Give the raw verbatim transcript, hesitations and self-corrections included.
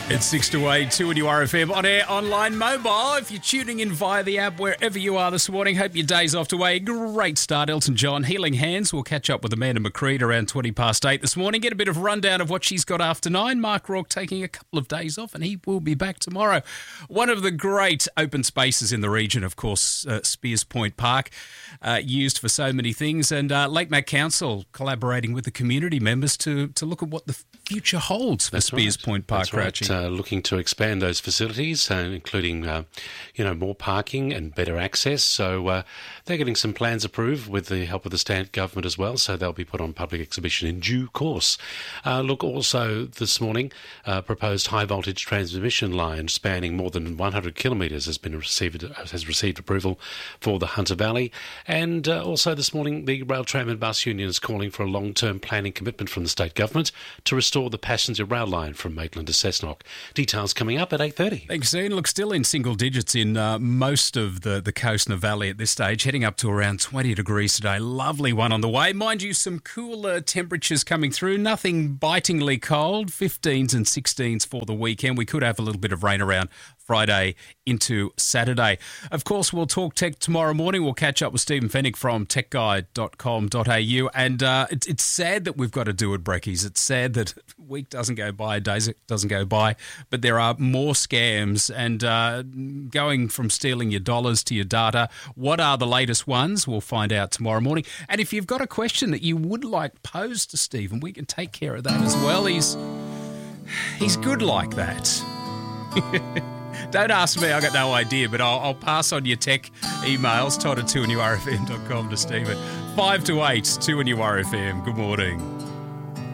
It's six to eight, two and you R F M on air, online, mobile. If you're tuning in via the app, wherever you are this morning, hope your day's off to a great start. Elton John, Healing Hands. We'll catch up with Amanda McCreed around twenty past eight this morning. Get a bit of rundown of what she's got after nine. Mark Rourke taking a couple of days off and he will be back tomorrow. One of the great open spaces in the region, of course, uh, Spears Point Park, uh, used for so many things. And uh, Lake Mac Council collaborating with the community members to, to look at what the future holds for That's Spears right. Point Park, That's right. Crouchy. Uh, looking to expand those facilities, uh, including, uh, you know, more parking and better access. So uh, they're getting some plans approved with the help of the state government as well. So they'll be put on public exhibition in due course. Uh, look, also this morning, uh, proposed high voltage transmission line spanning more than one hundred kilometres has been received has received approval for the Hunter Valley. And uh, also this morning, the Rail, Tram and Bus Union is calling for a long-term planning commitment from the state government to restore the passenger rail line from Maitland to Cessnock. Details coming up at eight thirty. Thanks, Ian. Look, still in single digits in uh, most of the, the coast and the valley at this stage, heading up to around twenty degrees today. Lovely one on the way. Mind you, some cooler temperatures coming through. Nothing bitingly cold. fifteens and sixteens for the weekend. We could have a little bit of rain around Friday into Saturday. Of course, we'll talk tech tomorrow morning. We'll catch up with Stephen Fennick from tech guide dot com dot a u. And uh, it, it's sad that we've got to do it, Brekkies. It's sad that a week doesn't go by, days doesn't go by, but there are more scams and uh, going from stealing your dollars to your data. What are the latest ones? We'll find out tomorrow morning. And if you've got a question that you would like posed to Stephen, we can take care of that as well. He's, he's good like that. Don't ask me, I got no idea, but I'll, I'll pass on your tech emails, Todd at two and U R F M dot com to Stephen. Five to eight, two and U R F M. Good morning.